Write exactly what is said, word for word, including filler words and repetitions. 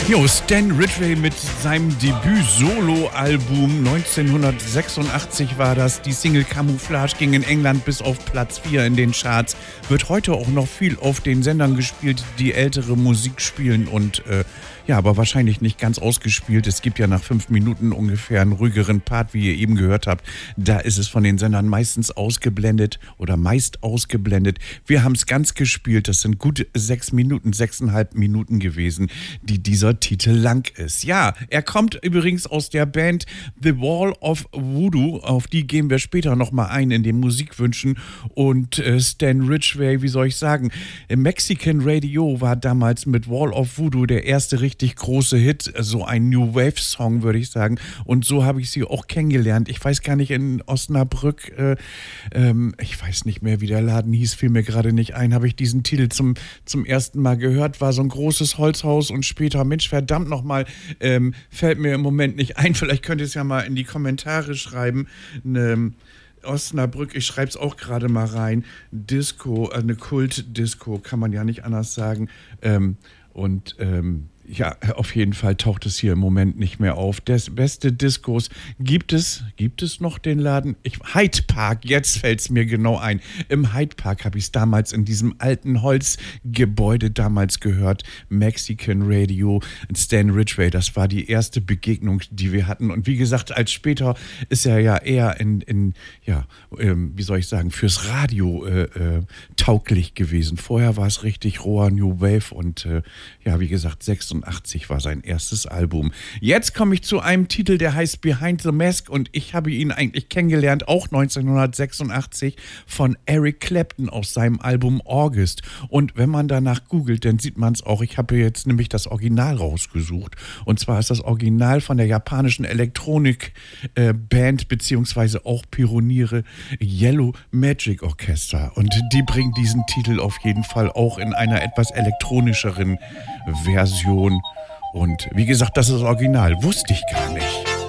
Jo, Stan Ridgway mit seinem Debüt-Solo-Album neunzehnhundertsechsundachtzig war das. Die Single Camouflage ging in England bis auf Platz vier in den Charts. Wird heute auch noch viel auf den Sendern gespielt, die ältere Musik spielen und äh, ja, aber wahrscheinlich nicht ganz ausgespielt. Es gibt ja nach fünf Minuten ungefähr einen ruhigeren Part, wie ihr eben gehört habt. Da ist es von den Sendern meistens ausgeblendet oder meist ausgeblendet. Wir haben es ganz gespielt. Das sind gut sechs Minuten, sechseinhalb Minuten gewesen, die dieser Titel lang ist. Ja, er kommt übrigens aus der Band The Wall of Voodoo. Auf die gehen wir später nochmal ein in den Musikwünschen. Und äh, Stan Ridgway, wie soll ich sagen, Mexican Radio war damals mit Wall of Voodoo der erste richtig große Hit, so ein New Wave Song, würde ich sagen. Und so habe ich sie auch kennengelernt. Ich weiß gar nicht, in Osnabrück, äh, ähm, ich weiß nicht mehr, wie der Laden hieß, fiel mir gerade nicht ein, habe ich diesen Titel zum, zum ersten Mal gehört, war so ein großes Holzhaus und später, Mensch, verdammt nochmal, ähm, fällt mir im Moment nicht ein. Vielleicht könnt ihr es ja mal in die Kommentare schreiben. Ne, Osnabrück, ich schreibe es auch gerade mal rein. Disco, eine Kult-Disco, kann man ja nicht anders sagen. Ähm, und ähm, ja, auf jeden Fall taucht es hier im Moment nicht mehr auf. Das beste Discos gibt es, gibt es noch den Laden? Ich, Hyde Park, jetzt fällt es mir genau ein. Im Hyde Park habe ich es damals in diesem alten Holzgebäude damals gehört. Mexican Radio, Stan Ridgway, das war die erste Begegnung, die wir hatten. Und wie gesagt, als später ist er ja eher in, in ja, ähm, wie soll ich sagen, fürs Radio äh, äh, tauglich gewesen. Vorher war es richtig roher New Wave und äh, ja, wie gesagt, sechsundachtzig war sein erstes Album. Jetzt komme ich zu einem Titel, der heißt Behind the Mask und ich habe ihn eigentlich kennengelernt, auch neunzehnhundertsechsundachtzig, von Eric Clapton aus seinem Album August. Und wenn man danach googelt, dann sieht man es auch. Ich habe jetzt nämlich das Original rausgesucht. Und zwar ist das Original von der japanischen Elektronik-Band, äh, beziehungsweise auch Pioniere Yellow Magic Orchestra. Und die bringen diesen Titel auf jeden Fall auch in einer etwas elektronischeren Version. Und wie gesagt, das ist das Original. Wusste ich gar nicht.